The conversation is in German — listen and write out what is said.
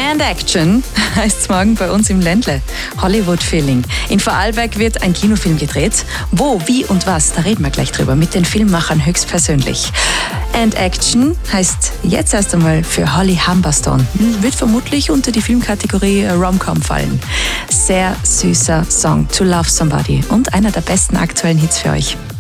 And Action heißt morgen bei uns im Ländle. Hollywood Feeling. In Vorarlberg wird ein Kinofilm gedreht. Wo, wie und was, da reden wir gleich drüber mit den Filmemachern höchstpersönlich. And Action heißt jetzt erst einmal für Holly Humberstone. Wird vermutlich unter die Filmkategorie Rom-Com fallen. Sehr süßer Song, To Love Somebody und einer der besten aktuellen Hits für euch.